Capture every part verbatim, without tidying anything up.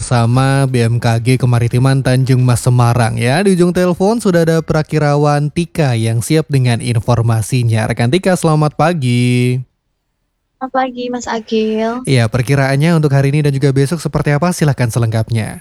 bersama B M K G Kemaritiman Tanjung Mas Semarang ya. Di ujung telepon sudah ada Prakirawan Tika yang siap dengan informasinya. Rekan Tika, selamat pagi. Selamat pagi Mas Agil. Iya, perkiraannya untuk hari ini dan juga besok seperti apa? Silahkan selengkapnya.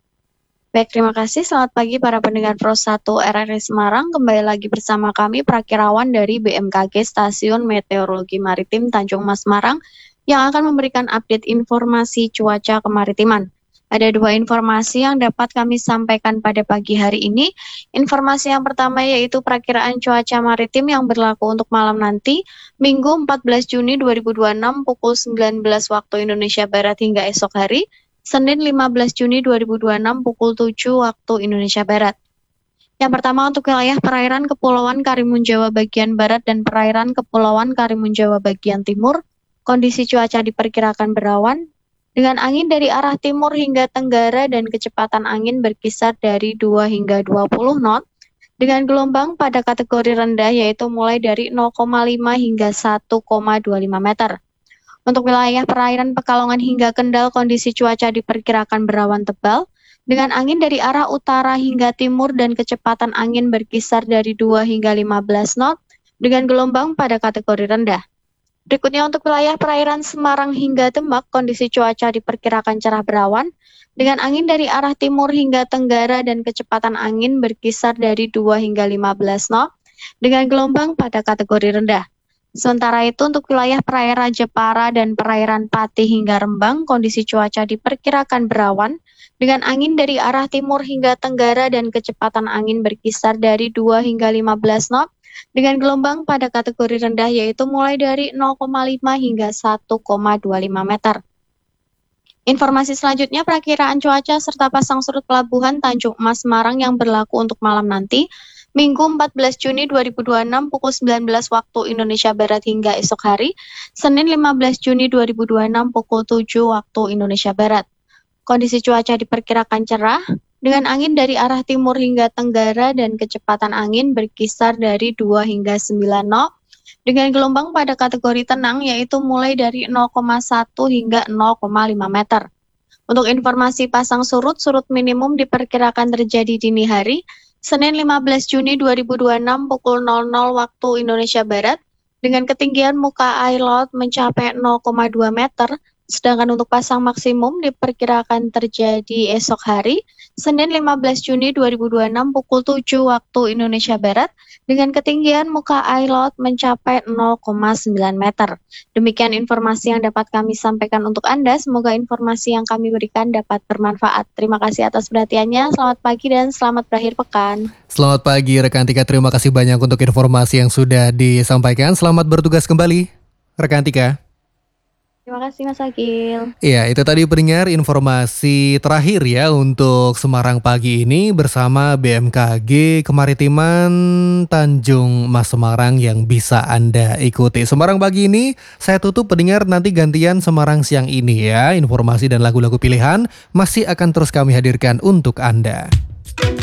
Baik, terima kasih. Selamat pagi para pendengar Pro satu R R I Semarang. Kembali lagi bersama kami Prakirawan dari B M K G Stasiun Meteorologi Maritim Tanjung Mas Semarang yang akan memberikan update informasi cuaca kemaritiman. Ada dua informasi yang dapat kami sampaikan pada pagi hari ini. Informasi yang pertama yaitu perakiraan cuaca maritim yang berlaku untuk malam nanti, Minggu empat belas Juni dua ribu dua puluh enam pukul sembilan belas waktu Indonesia Barat hingga esok hari, Senin lima belas Juni dua ribu dua puluh enam pukul tujuh waktu Indonesia Barat. Yang pertama untuk wilayah perairan Kepulauan Karimun Jawa bagian barat dan perairan Kepulauan Karimun Jawa bagian timur, kondisi cuaca diperkirakan berawan, dengan angin dari arah timur hingga tenggara dan kecepatan angin berkisar dari dua hingga dua puluh knot, dengan gelombang pada kategori rendah yaitu mulai dari nol koma lima hingga satu koma dua lima meter. Untuk wilayah perairan Pekalongan hingga Kendal, kondisi cuaca diperkirakan berawan tebal, dengan angin dari arah utara hingga timur dan kecepatan angin berkisar dari dua hingga lima belas knot, dengan gelombang pada kategori rendah. Berikutnya untuk wilayah perairan Semarang hingga Demak, kondisi cuaca diperkirakan cerah berawan, dengan angin dari arah timur hingga tenggara dan kecepatan angin berkisar dari dua hingga lima belas knot, dengan gelombang pada kategori rendah. Sementara itu untuk wilayah perairan Jepara dan perairan Pati hingga Rembang, kondisi cuaca diperkirakan berawan, dengan angin dari arah timur hingga tenggara dan kecepatan angin berkisar dari dua hingga lima belas knot, dengan gelombang pada kategori rendah yaitu mulai dari nol koma lima hingga satu koma dua lima meter. Informasi selanjutnya perakiraan cuaca serta pasang surut pelabuhan Tanjung Mas Semarang yang berlaku untuk malam nanti, Minggu empat belas Juni dua ribu dua puluh enam pukul sembilan belas waktu Indonesia Barat hingga esok hari, Senin lima belas Juni dua ribu dua puluh enam pukul tujuh waktu Indonesia Barat. Kondisi cuaca diperkirakan cerah, dengan angin dari arah timur hingga tenggara dan kecepatan angin berkisar dari dua hingga sembilan knot, dengan gelombang pada kategori tenang yaitu mulai dari nol koma satu hingga nol koma lima meter. Untuk informasi pasang surut, surut minimum diperkirakan terjadi dini hari, Senin lima belas Juni dua ribu dua puluh enam pukul nol nol waktu Indonesia Barat, dengan ketinggian muka air laut mencapai nol koma dua meter, sedangkan untuk pasang maksimum diperkirakan terjadi esok hari, Senin lima belas Juni dua ribu dua puluh enam pukul tujuh waktu Indonesia Barat, dengan ketinggian muka air laut mencapai nol koma sembilan meter. Demikian informasi yang dapat kami sampaikan untuk Anda. Semoga informasi yang kami berikan dapat bermanfaat. Terima kasih atas perhatiannya. Selamat pagi dan selamat berakhir pekan. Selamat pagi rekan Tika, terima kasih banyak untuk informasi yang sudah disampaikan. Selamat bertugas kembali rekan Tika. Terima kasih Mas Agil. Iya, itu tadi pendengar informasi terakhir ya untuk Semarang pagi ini bersama B M K G Kemaritiman Tanjung Mas Semarang yang bisa Anda ikuti. Semarang pagi ini saya tutup pendengar, nanti gantian Semarang siang ini ya. Informasi dan lagu-lagu pilihan masih akan terus kami hadirkan untuk Anda.